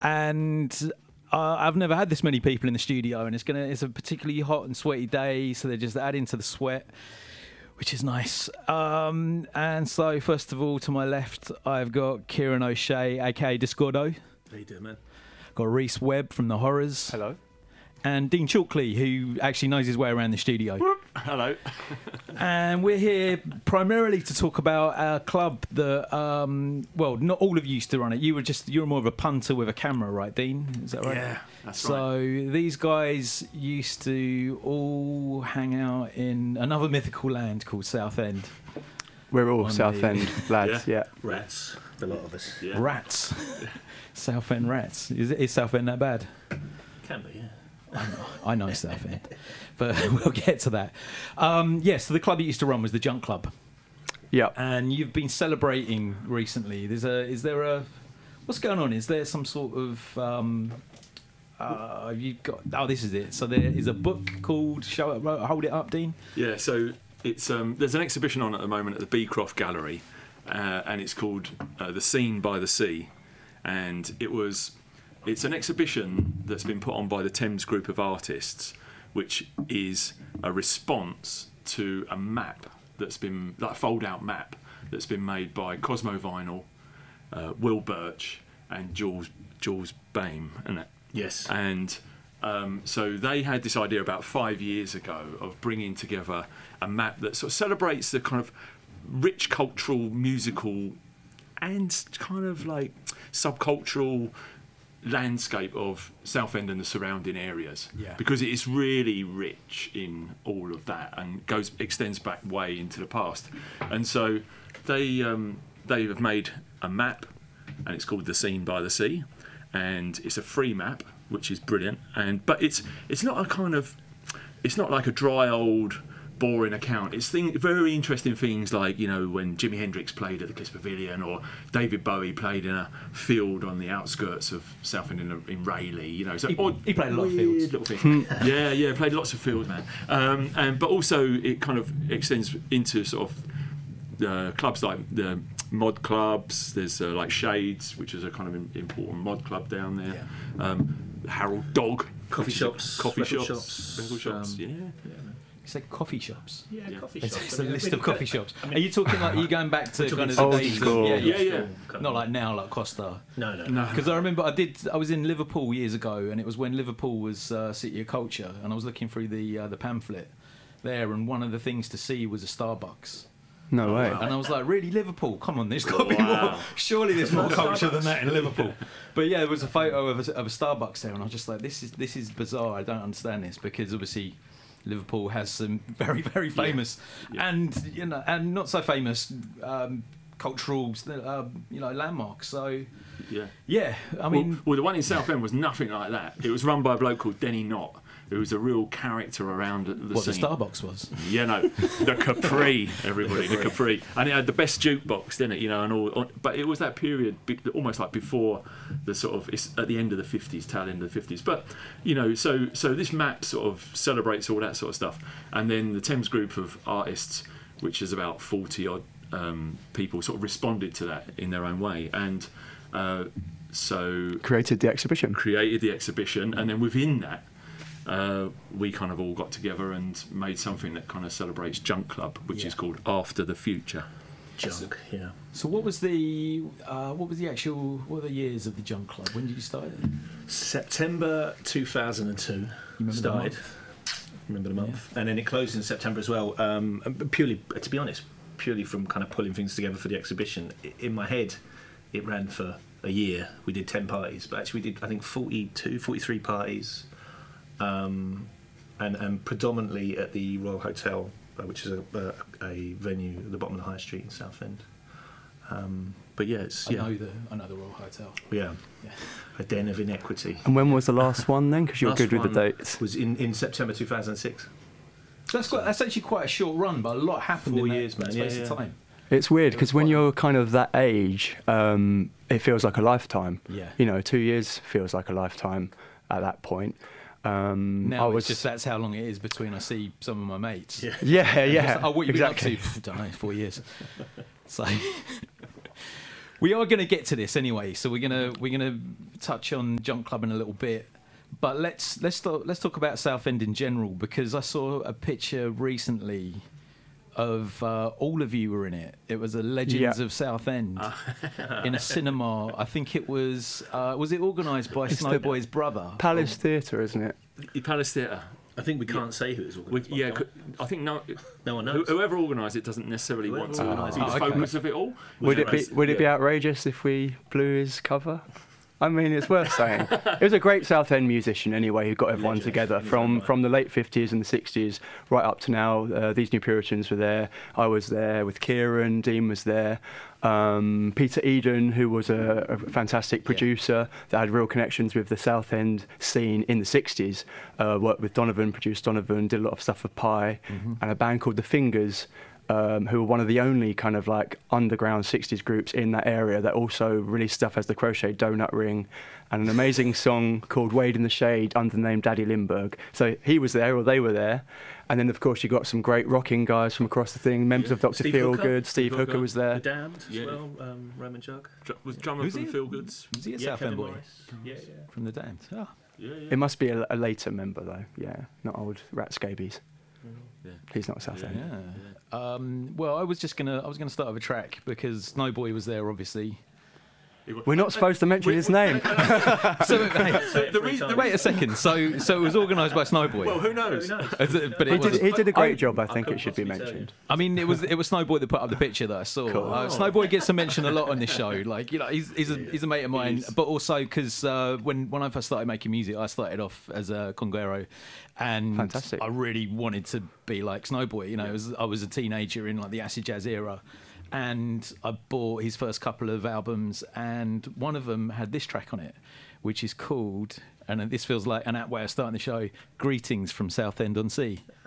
and I've never had this many people in the studio, and it's a particularly hot and sweaty day, so they're just adding to the sweat, which is nice. And so, first of all, to my left, I've got Kieran O'Shea, aka Discordo. How you doing, man? Got Reese Webb from The Horrors. Hello. And Dean Chalkley, who actually knows his way around the studio. Hello. And we're here primarily to talk about our club that, well, not all of you used to run it. You're more of a punter with a camera, right, Dean? Is that right? Yeah, that's right. So these guys used to all hang out in another mythical land called Southend. We're all On Southend lads, yeah. Rats, a lot of us. Yeah. Rats. Southend rats. Is Southend that bad? Can be, yeah. I know Southend, but we'll get to that. So the club you used to run was the Junk Club. Yeah. And you've been celebrating recently. What's going on? Is there some sort of this is it. So there is a book called Hold It Up, Dean. Yeah, so it's there's an exhibition on at the moment at the Beecroft Gallery, and it's called The Scene by the Sea, and it's an exhibition that's been put on by the Thames Group of Artists, which is a response to a map that's been, like a fold-out map that's been made by Cosmo Vinyl, Will Birch, and Jules Baim, isn't it? Yes. And so they had this idea about 5 years ago of bringing together a map that sort of celebrates the kind of rich cultural, musical, and kind of like subcultural landscape of Southend and the surrounding areas, because it is really rich in all of that and extends back way into the past. And so they have made a map, and it's called The Scene by the Sea, and it's a free map, which is brilliant. But it's not like a dry old boring account. It's very interesting things like, you know, when Jimi Hendrix played at the Kiss Pavilion, or David Bowie played in a field on the outskirts of Southend in Rayleigh, you know. So he played a lot of fields. Little thing. yeah, played lots of fields, man. But also it kind of extends into sort of clubs like the mod clubs. There's like Shades, which is a kind of important mod club down there. Yeah. Harold Dog. Coffee shops. Record shops. shops, yeah. You said coffee shops. Yeah, coffee It's shops. a list of coffee shops. Are you talking like, are you going back to kind of the old days school. of, Yeah. not like now, like Costa? No. Because I remember I was in Liverpool years ago, and it was when Liverpool was City of Culture, and I was looking through the pamphlet there, and one of the things to see was a Starbucks. No way. And I was like, really, Liverpool? Come on, there's got to be more. Surely there's more culture than that in Liverpool. But yeah, there was a photo of a Starbucks there, and I was just like, this is bizarre. I don't understand this, because obviously Liverpool has some very, very famous and and not so famous cultural landmarks. So I mean, well, the one in Southend was nothing like that. It was run by a bloke called Denny Knott, who was a real character around the scene. The Starbucks was. Yeah, no, the Capri, everybody, the Capri, and it had the best jukebox, didn't it? You know, and all. But it was that period, almost like before the sort of, it's at the end of the 50s, tail end of the 50s. But you know, so this map sort of celebrates all that sort of stuff, and then the Thames Group of Artists, which is about 40 odd people, sort of responded to that in their own way, and so Created the exhibition. and then within that, we kind of all got together and made something that kind of celebrates Junk Club, which is called After the Future. Junk, yeah. So what were the years of the Junk Club? When did you start it? September 2002 started. Remember the month? And then it closed in September as well. Purely, to be honest, purely from kind of pulling things together for the exhibition. In my head, it ran for a year. We did 10 parties, but actually we did, I think, 43 parties. And predominantly at the Royal Hotel, which is a venue at the bottom of the High Street in Southend. But yeah, I know the Royal Hotel. Yeah, a den of inequity. And when was the last one then? Because you're good with the dates. Was in September 2006. So that's actually quite a short run, but a lot happened 4 in years, that man. space of time. It's weird because when you're kind of that age, it feels like a lifetime. Yeah. You know, 2 years feels like a lifetime at that point. Now it's just that's how long it is between I see some of my mates. Yeah. What you exactly. been up to? I don't know, 4 years. So, We are going to get to this anyway, so we're gonna touch on Jump Club in a little bit. But let's talk about Southend in general, because I saw a picture recently of all of you were in it. It was a Legends of Southend in a cinema. I think it was it organised by Snowboy's brother? Palace Theatre, isn't it? Palace Theatre. I think we can't say who it's organised by. Yeah, I think no one knows. Whoever organised it doesn't necessarily want to be the focus of it all. Would it be outrageous if we blew his cover? I mean, it's worth saying. It was a great Southend musician anyway who got everyone together from the late 50s and the 60s right up to now. These New Puritans were there. I was there with Kieran. Dean was there. Peter Eden, who was a fantastic producer that had real connections with the Southend scene in the 60s, worked with Donovan, produced Donovan, did a lot of stuff for Pie, and a band called The Fingers, who were one of the only kind of like underground 60s groups in that area that also released stuff as the Crochet Donut Ring and an amazing song called Wade in the Shade under the name Daddy Lindbergh. So he was there, or they were there. And then, of course, you got some great rocking guys from across the thing, members of Dr. Feelgood. Steve Hooker was there. The Damned as well, Roman Jug. Was drummer from Feelgoods. Was he a Southend boy? Yeah. From the Damned. Oh. Yeah. It must be a later member, though. Yeah, not old rat scabies. Yeah. He's not Southend. Yeah. Well, I was gonna start with a track because Snowboy was there, obviously. We're not supposed to mention his name. Wait a second. So it was organised by Snowboy. Well, who knows? But He did a great job. I think it should be mentioned. I mean, it was Snowboy that put up the picture that I saw. Cool. Snowboy gets a mention a lot on this show. Like, you know, he's a mate of mine. But also because when I first started making music, I started off as a conguero, and Fantastic. I really wanted to be like Snowboy. You know, I was a teenager in like the acid jazz era. And I bought his first couple of albums, and one of them had this track on it, which is called, and this feels like an apt way of starting the show, Greetings from Southend-on-Sea.